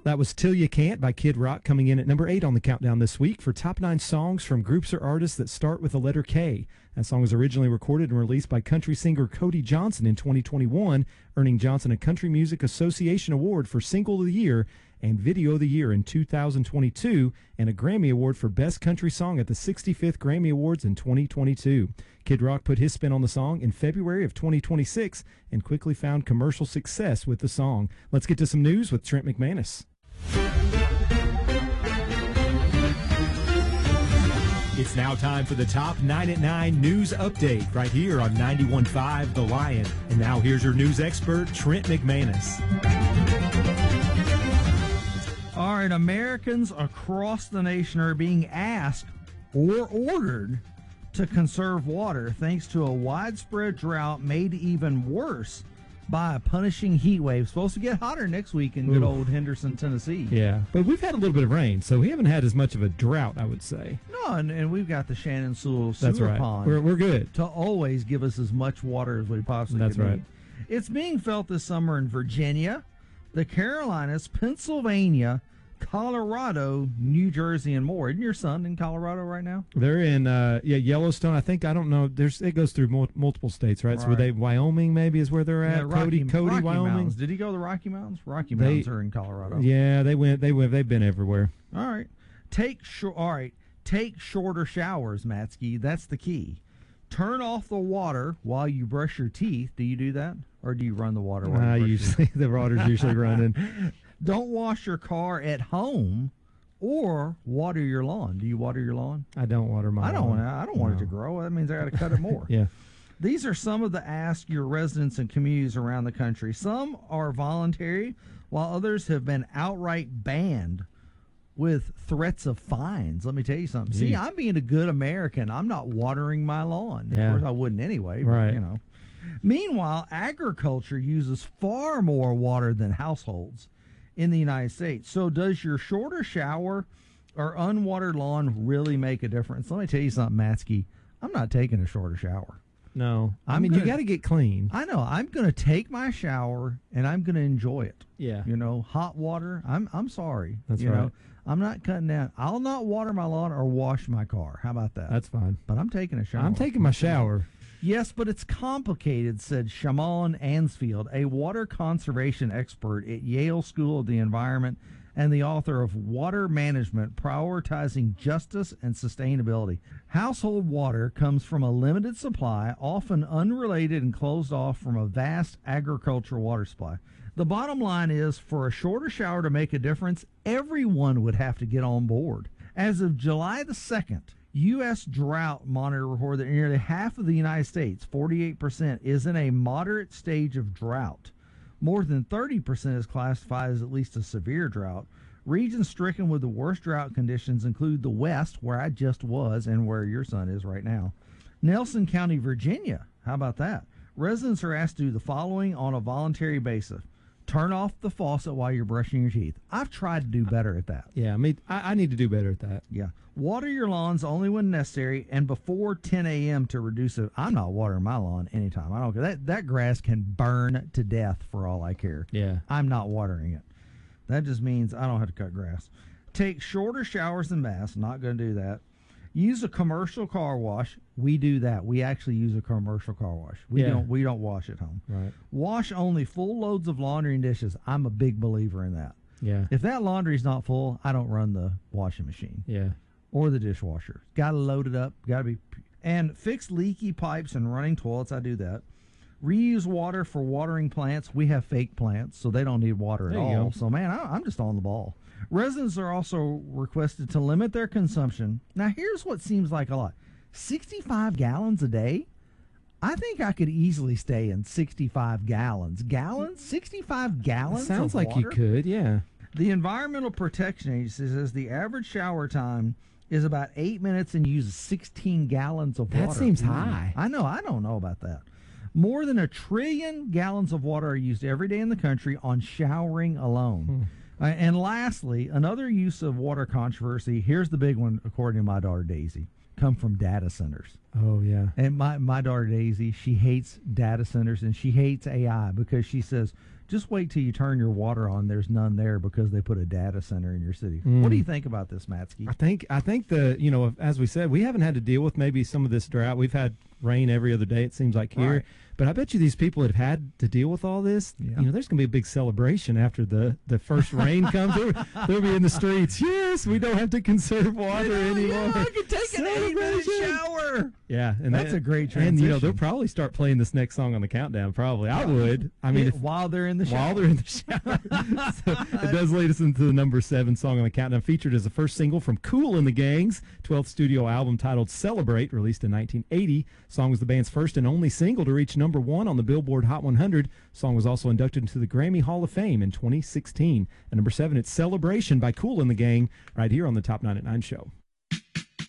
That was Till You Can't by Kid Rock, coming in at number 8 on the countdown this week for top 9 songs from groups or artists that start with the letter K. That song was originally recorded and released by country singer Cody Johnson in 2021, earning Johnson a Country Music Association Award for Single of the Year and Video of the Year in 2022, and a Grammy Award for Best Country Song at the 65th Grammy Awards in 2022. Kid Rock put his spin on the song in February of 2026 and quickly found commercial success with the song. Let's get to some news with Trent McManus. It's now time for the Top 9 at 9 news update right here on 91.5 The Lion. And now here's your news expert, Trent McManus. All right, Americans across the nation are being asked or ordered to conserve water thanks to a widespread drought made even worse by a punishing heat wave. Supposed to get hotter next week in good old Henderson, Tennessee. Yeah, but we've had a little bit of rain, so we haven't had as much of a drought, I would say. No, and we've got the Shannon Sewell sewer pond. We're good to always give us as much water as we possibly can. Right. Need. It's being felt this summer in Virginia, the Carolinas, Pennsylvania, Colorado, New Jersey, and more. Isn't your son in Colorado right now? They're in Yellowstone. I don't know. It goes through multiple states, right? So Wyoming maybe is where they're at. Yeah, Cody, Rocky Wyoming. Mountains. Did he go to the Rocky Mountains? Rocky Mountains are in Colorado. Yeah, they've been everywhere. All right. Take shorter showers, Matsky. That's the key. Turn off the water while you brush your teeth. Do you do that, or do you run the water while you brush your teeth? The water's usually running. Don't wash your car at home or water your lawn. Do you water your lawn? I don't water my lawn. I don't want it to grow. That means I got to cut it more. Yeah. These are some of the asks your residents and communities around the country. Some are voluntary, while others have been outright banned with threats of fines. Let me tell you something. Jeez. See, I'm being a good American. I'm not watering my lawn. Yeah. Of course, I wouldn't anyway. But, right. Meanwhile, agriculture uses far more water than households in the United States. So does your shorter shower or unwatered lawn really make a difference? Let me tell you something, Matsky. I'm not taking a shorter shower. No. You got to get clean. I know. I'm going to take my shower and I'm going to enjoy it. Yeah. Hot water. I'm sorry. That's right. I'm not cutting down. I'll not water my lawn or wash my car. How about that? That's fine. But I'm taking a shower. I'm taking my shower. Yes, but it's complicated, said Shamon Ansfield, a water conservation expert at Yale School of the Environment and the author of Water Management, Prioritizing Justice and Sustainability. Household water comes from a limited supply, often unrelated and closed off from a vast agricultural water supply. The bottom line is, for a shorter shower to make a difference, everyone would have to get on board. As of July the 2nd, U.S. Drought Monitor reported that nearly half of the United States, 48%, is in a moderate stage of drought. More than 30% is classified as at least a severe drought. Regions stricken with the worst drought conditions include the West, where I just was and where your son is right now. Nelson County, Virginia. How about that? Residents are asked to do the following on a voluntary basis. Turn off the faucet while you're brushing your teeth. I've tried to do better at that. Yeah, I need to do better at that. Yeah. Water your lawns only when necessary and before 10 a.m. to reduce it. I'm not watering my lawn anytime. I don't care. That grass can burn to death for all I care. Yeah. I'm not watering it. That just means I don't have to cut grass. Take shorter showers and baths. Not going to do that. Use a commercial car wash. We do that. We actually use a commercial car wash. We don't wash at home. Right. Wash only full loads of laundry and dishes. I'm a big believer in that. Yeah. If that laundry's not full, I don't run the washing machine. Yeah. Or the dishwasher. Got to load it up. Got to be. And fix leaky pipes and running toilets. I do that. Reuse water for watering plants. We have fake plants, so they don't need water at all. So, man, I'm just on the ball. Residents are also requested to limit their consumption. Now, here's what seems like a lot. 65 gallons a day? I think I could easily stay in 65 gallons. 65 gallons Sounds of like water? you could, yeah. The Environmental Protection Agency says the average shower time is about 8 minutes and uses 16 gallons of water. That seems high. I know. I don't know about that. More than 1 trillion gallons of water are used every day in the country on showering alone. And lastly, another use of water controversy, here's the big one, according to my daughter Daisy, come from data centers. Oh, yeah. And my daughter Daisy, she hates data centers and she hates AI because she says Just wait till you turn your water on. There's none there because they put a data center in your city. What do you think about this, Matsky? I think as we said, we haven't had to deal with maybe some of this drought. We've had rain every other day, it seems like here. Right. But I bet you these people that have had to deal with all this, Yeah. there's going to be a big celebration after the first rain comes. They'll be in the streets. Yes, we don't have to conserve water anymore. Yeah, I can take an 8-minute shower. Yeah, and That's a great transition. And they'll probably start playing this next song on the countdown. Probably, I would. I mean, while they're in the shower. While they're in the shower. So it does lead us into the number 7 song on the countdown, featured as the first single from Kool and the Gang's 12th studio album titled "Celebrate," released in 1980. Song was the band's first and only single to reach number 1 on the Billboard Hot 100. Song was also inducted into the Grammy Hall of Fame in 2016. At number 7, it's "Celebration" by Kool and the Gang, right here on the Top 9 at 9 show.